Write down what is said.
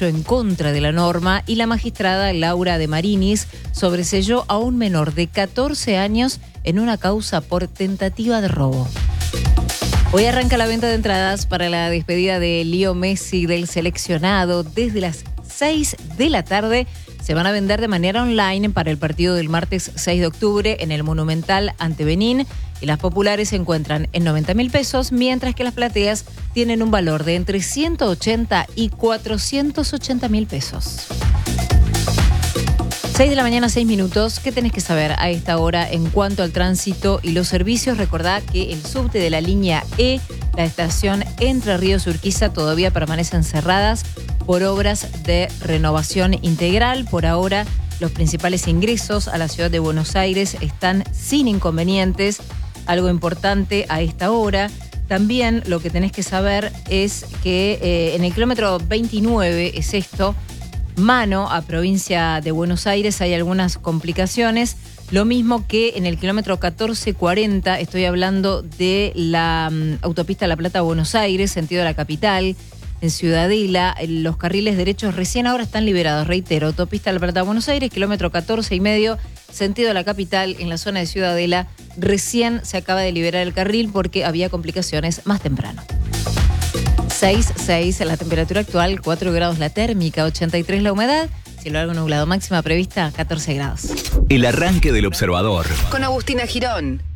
fallo en contra de la norma y la magistrada Laura de Marinis sobreseyó a un menor de 14 años en una causa por tentativa de robo. Hoy arranca la venta de entradas para la despedida de Leo Messi del seleccionado. Desde las 6 de la tarde se van a vender de manera online para el partido del martes 6 de octubre en el Monumental ante Benín. Y las populares se encuentran en 90.000 pesos, mientras que las plateas tienen un valor de entre 180 y 480.000 pesos. 6 de la mañana, 6 minutos. ¿Qué tenés que saber a esta hora en cuanto al tránsito y los servicios? Recordá que el subte de la línea E, la estación Entre Ríos Urquiza, todavía permanecen cerradas por obras de renovación integral. Por ahora, los principales ingresos a la ciudad de Buenos Aires están sin inconvenientes. Algo importante a esta hora. También lo que tenés que saber es que en el kilómetro 29 es esto, mano a provincia de Buenos Aires, hay algunas complicaciones. Lo mismo que en el kilómetro 1440, estoy hablando de la autopista La Plata-Buenos Aires, sentido de la capital. En Ciudadela, los carriles derechos recién ahora están liberados. Reitero, autopista La Plata-Buenos Aires, kilómetro 14,5, sentido de la capital, en la zona de Ciudadela. Recién se acaba de liberar el carril porque había complicaciones más temprano. 6,6 la temperatura actual, 4 grados la térmica, 83 la humedad, cielo algo nublado, máxima prevista 14 grados. El arranque del observador. Con Agustina Girón.